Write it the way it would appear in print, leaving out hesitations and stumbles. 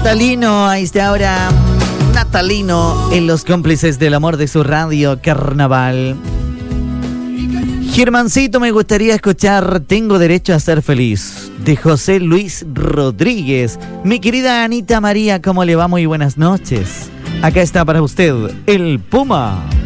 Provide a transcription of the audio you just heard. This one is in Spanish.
natalino a esta hora. Natalino en los cómplices del amor de su radio Carnaval. Germancito, me gustaría escuchar Tengo Derecho a Ser Feliz, de José Luis Rodríguez. Mi querida Anita María, ¿cómo le va? Muy buenas noches. Acá está para usted, el Puma.